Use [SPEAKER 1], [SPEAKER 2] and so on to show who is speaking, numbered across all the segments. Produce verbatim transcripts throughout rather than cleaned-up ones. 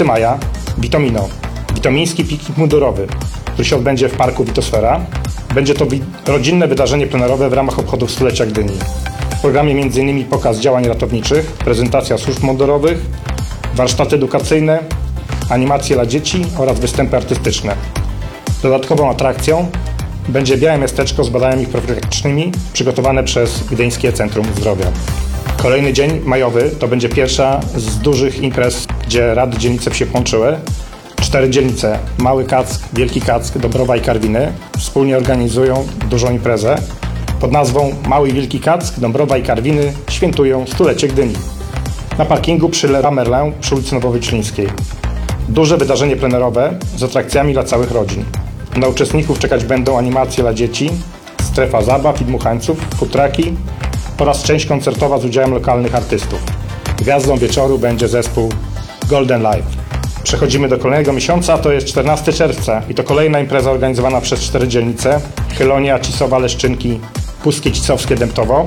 [SPEAKER 1] szóstego maja Witomino, witomiński piknik mundurowy, który się odbędzie w parku Witosfera. Będzie to wi- rodzinne wydarzenie plenerowe w ramach obchodów stulecia Gdyni. W programie między innymi pokaz działań ratowniczych, prezentacja służb mundurowych, warsztaty edukacyjne, animacje dla dzieci oraz występy artystyczne. Dodatkową atrakcją będzie białe miasteczko z badaniami profilaktycznymi przygotowane przez Gdyńskie Centrum Zdrowia. Kolejny dzień majowy to będzie pierwsza z dużych imprez, gdzie rady dzielnice się połączyły. Cztery dzielnice, Mały Kack, Wielki Kack, Dąbrowa i Karwiny, wspólnie organizują dużą imprezę pod nazwą Mały Wielki Kack, Dąbrowa i Karwiny świętują stulecie Gdyni. Na parkingu przy Leroy Merlin przy ulicy Nowowyćlińskiej. Duże wydarzenie plenerowe z atrakcjami dla całych rodzin. Na uczestników czekać będą animacje dla dzieci, strefa zabaw i dmuchańców, futraki oraz część koncertowa z udziałem lokalnych artystów. Gwiazdą wieczoru będzie zespół Golden Live. Przechodzimy do kolejnego miesiąca, to jest czternastego czerwca i to kolejna impreza organizowana przez cztery dzielnice: Chylonia, Cisowa, Leszczynki, Puskie Cisowskie, Dębtowo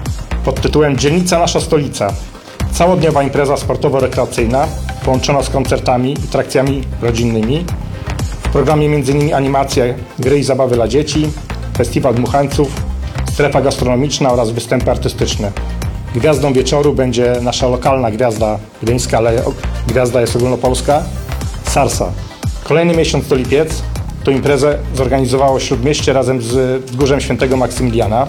[SPEAKER 1] pod tytułem Dzielnica Nasza Stolica. Całodniowa impreza sportowo-rekreacyjna połączona z koncertami i atrakcjami rodzinnymi. W programie między innymi animacje, gry i zabawy dla dzieci, festiwal dmuchańców, strefa gastronomiczna oraz występy artystyczne. Gwiazdą wieczoru będzie nasza lokalna gwiazda gdyńska, ale gwiazda jest ogólnopolska, Sarsa. Kolejny miesiąc to lipiec. Tę imprezę zorganizowało Śródmieście razem z Wzgórzem Świętego Maksymiliana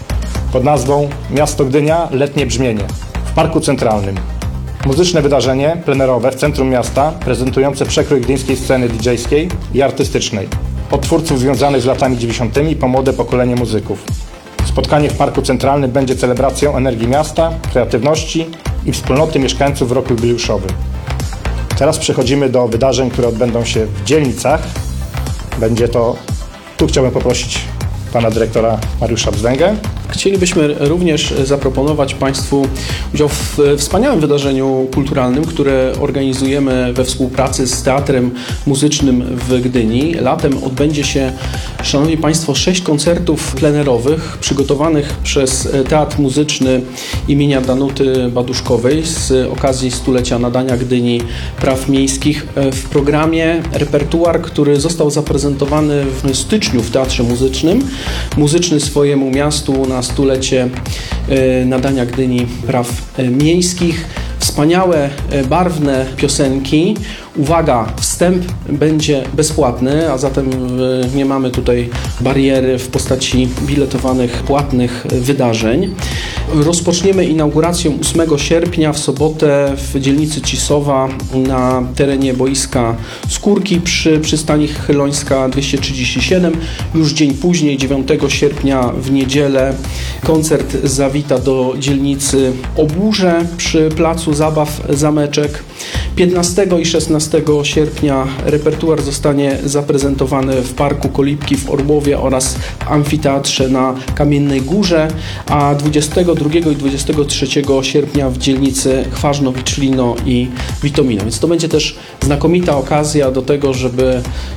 [SPEAKER 1] pod nazwą Miasto Gdynia – Letnie Brzmienie w Parku Centralnym. Muzyczne wydarzenie plenerowe w centrum miasta, prezentujące przekrój gdyńskiej sceny didżejskiej i artystycznej. Od twórców związanych z latami dziewięćdziesiątymi po młode pokolenie muzyków. Spotkanie w Parku Centralnym będzie celebracją energii miasta, kreatywności i wspólnoty mieszkańców w roku jubileuszowym. Teraz przechodzimy do wydarzeń, które odbędą się w dzielnicach. Będzie to, tu chciałbym poprosić pana dyrektora Mariusza Bzdęgę.
[SPEAKER 2] Chcielibyśmy również zaproponować Państwu udział w wspaniałym wydarzeniu kulturalnym, które organizujemy we współpracy z Teatrem Muzycznym w Gdyni. Latem odbędzie się, Szanowni Państwo, sześć koncertów plenerowych przygotowanych przez Teatr Muzyczny imienia Danuty Baduszkowej z okazji stulecia nadania Gdyni praw miejskich. W programie repertuar, który został zaprezentowany w styczniu w Teatrze Muzycznym, muzyczny swojemu miastu na stulecie nadania Gdyni praw miejskich. Wspaniałe, barwne piosenki. Uwaga, wstęp będzie bezpłatny, a zatem nie mamy tutaj bariery w postaci biletowanych, płatnych wydarzeń. Rozpoczniemy inaugurację ósmego sierpnia w sobotę w dzielnicy Cisowa na terenie boiska Skórki przy przystani Chylońska dwieście trzydzieści siedem. Już dzień później, dziewiątego sierpnia w niedzielę, koncert zawita do dzielnicy Oburze przy placu zabaw Zameczek. piętnastego i szesnastego sierpnia repertuar zostanie zaprezentowany w Parku Kolibki w Orłowie oraz w amfiteatrze na Kamiennej Górze, a dwudziestego drugiego i dwudziestego trzeciego sierpnia w dzielnicy Chwarzno, Wiczlino i Witomino. Więc to będzie też znakomita okazja do tego, żeby